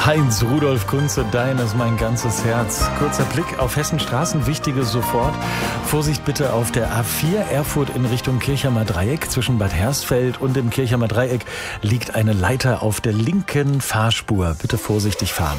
Heinz Rudolf Kunze, dein ist mein ganzes Herz. Kurzer Blick auf Hessens Straßen, Wichtiges sofort. Vorsicht bitte auf der A4 Erfurt in Richtung Kirchheimer Dreieck. Zwischen Bad Hersfeld und dem Kirchheimer Dreieck liegt eine Leiter auf der linken Fahrspur. Bitte vorsichtig fahren.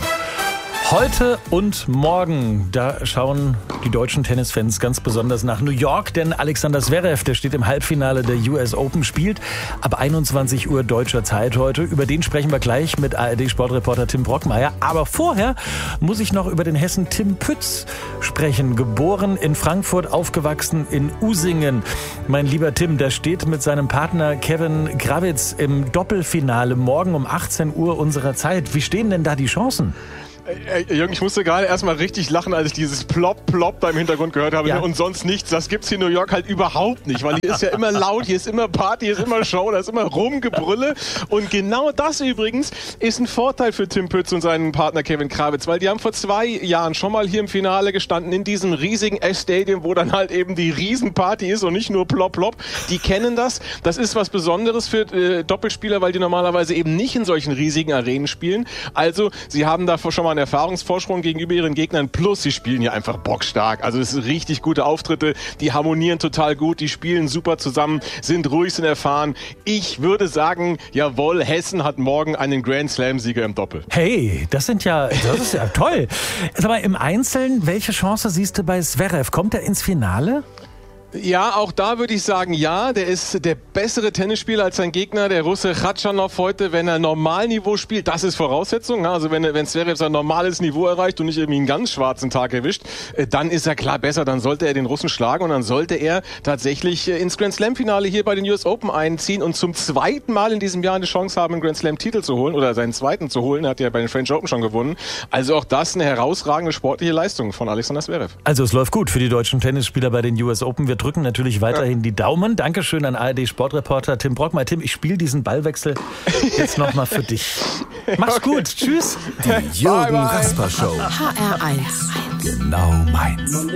Heute und morgen, da schauen die deutschen Tennisfans ganz besonders nach New York, denn Alexander Zverev, der steht im Halbfinale der US Open, spielt ab 21 Uhr deutscher Zeit heute. Über den sprechen wir gleich mit ARD-Sportreporter Tim Brockmeier. Aber vorher muss ich noch über den Hessen Tim Pütz sprechen. Geboren in Frankfurt, aufgewachsen in Usingen. Mein lieber Tim, der steht mit seinem Partner Kevin Krawitz im Doppelfinale morgen um 18 Uhr unserer Zeit. Wie stehen denn da die Chancen? Jürgen, ich musste gerade erstmal richtig lachen, als ich dieses Plop da im Hintergrund gehört habe. Ja. Und sonst nichts. Das gibt's hier in New York halt überhaupt nicht, weil hier ist ja immer laut, hier ist immer Party, hier ist immer Show, da ist immer Rumgebrülle. Und genau das übrigens ist ein Vorteil für Tim Pütz und seinen Partner Kevin Krawitz, weil die haben vor 2 Jahren schon mal hier im Finale gestanden, in diesem riesigen S-Stadium, wo dann halt eben die Riesenparty ist und nicht nur Plop. Die kennen das. Das ist was Besonderes für Doppelspieler, weil die normalerweise eben nicht in solchen riesigen Arenen spielen. Also, sie haben da schon mal einen Erfahrungsvorsprung gegenüber ihren Gegnern, plus sie spielen hier einfach bockstark. Also es sind richtig gute Auftritte, die harmonieren total gut, die spielen super zusammen, sind ruhig, sind erfahren. Ich würde sagen, jawohl, Hessen hat morgen einen Grand Slam-Sieger im Doppel. Hey, das ist ja toll. Sag mal, im Einzelnen, welche Chance siehst du bei Zverev? Kommt er ins Finale? Ja, auch da würde ich sagen, ja, der ist der bessere Tennisspieler als sein Gegner, der Russe Khachanov heute, wenn er Normalniveau spielt, das ist Voraussetzung, also wenn Zverev sein normales Niveau erreicht und nicht irgendwie einen ganz schwarzen Tag erwischt, dann ist er klar besser, dann sollte er den Russen schlagen und dann sollte er tatsächlich ins Grand Slam Finale hier bei den US Open einziehen und zum 2. Mal in diesem Jahr eine Chance haben, einen Grand Slam Titel zu holen oder seinen 2. zu holen, er hat ja bei den French Open schon gewonnen, also auch das eine herausragende sportliche Leistung von Alexander Zverev. Also es läuft gut für die deutschen Tennisspieler bei den US Open, wir drücken natürlich weiterhin die Daumen. Dankeschön an ARD-Sportreporter Tim Brockmeier. Tim, ich spiele diesen Ballwechsel jetzt nochmal für dich. Mach's gut. Tschüss. Die Jürgen Rasper Show. HR1. Genau meins.